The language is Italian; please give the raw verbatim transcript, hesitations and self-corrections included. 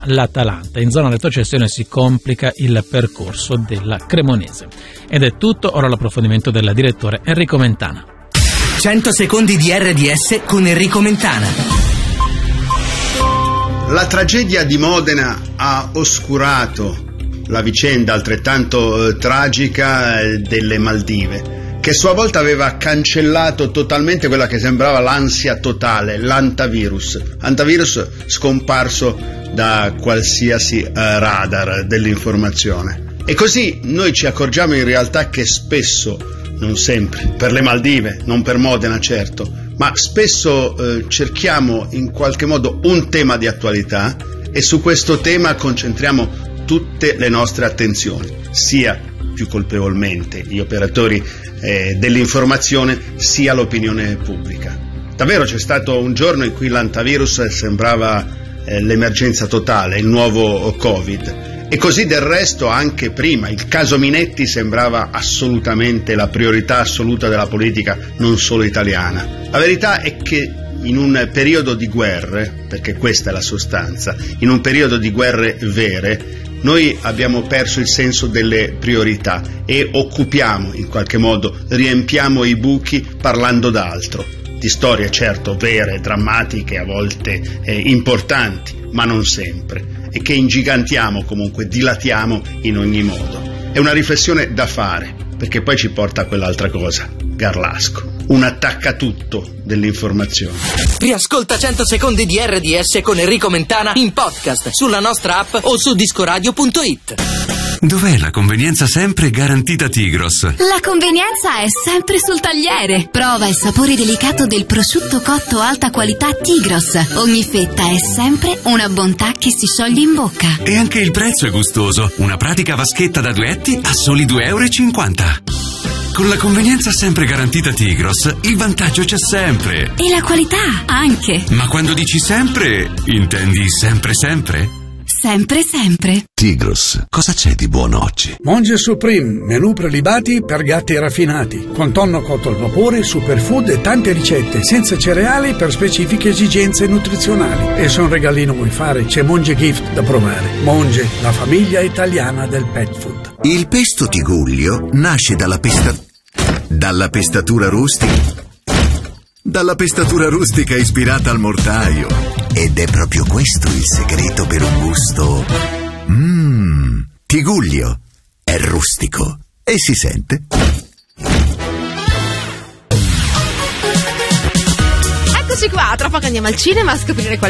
l'Atalanta. In zona retrocessione si complica il percorso della Cremonese. Ed è tutto, ora l'approfondimento del direttore Enrico Mentana. cento secondi di R D S con Enrico Mentana. La tragedia di Modena ha oscurato la vicenda altrettanto eh, tragica eh, delle Maldive, che a sua volta aveva cancellato totalmente quella che sembrava l'ansia totale, l'antavirus. Antavirus scomparso da qualsiasi eh, radar dell'informazione. E così noi ci accorgiamo in realtà che spesso, non sempre, per le Maldive, non per Modena certo, ma spesso eh, cerchiamo in qualche modo un tema di attualità e su questo tema concentriamo tutte le nostre attenzioni, sia più colpevolmente gli operatori eh, dell'informazione, sia l'opinione pubblica. Davvero c'è stato un giorno in cui l'antavirus sembrava eh, l'emergenza totale, il nuovo Covid. E così del resto anche prima, il caso Minetti sembrava assolutamente la priorità assoluta della politica, non solo italiana. La verità è che in un periodo di guerre, perché questa è la sostanza, in un periodo di guerre vere, noi abbiamo perso il senso delle priorità e occupiamo in qualche modo, riempiamo i buchi parlando d'altro, di storie certo vere, drammatiche, a volte eh, importanti, ma non sempre, e che ingigantiamo comunque, dilatiamo in ogni modo. È una riflessione da fare, perché poi ci porta a quell'altra cosa, Garlasco, un attaccatutto dell'informazione. Riascolta cento secondi di R D S con Enrico Mentana in podcast sulla nostra app o su discoradio punto it. Dov'è la convenienza sempre garantita Tigros? La convenienza è sempre sul tagliere. Prova il sapore delicato del prosciutto cotto alta qualità Tigros. Ogni fetta è sempre una bontà che si scioglie in bocca. E anche il prezzo è gustoso. Una pratica vaschetta da duetti a soli due e cinquanta euro. Con la convenienza sempre garantita Tigros, il vantaggio c'è sempre. E la qualità anche. Ma quando dici sempre, intendi sempre sempre? Sempre sempre. Tigros, cosa c'è di buono oggi? Monge Supreme, menù prelibati per gatti raffinati, con tonno cotto al vapore, superfood e tante ricette senza cereali per specifiche esigenze nutrizionali. E se un regalino vuoi fare, c'è Monge Gift da provare. Monge, la famiglia italiana del pet food. Il pesto Tigullio nasce dalla pesta... dalla pestatura rustica. Dalla pestatura rustica ispirata al mortaio. Ed è proprio questo il segreto per un gusto... Mmm, Tigullio è rustico e si sente. Eccoci qua, tra poco andiamo al cinema a scoprire qual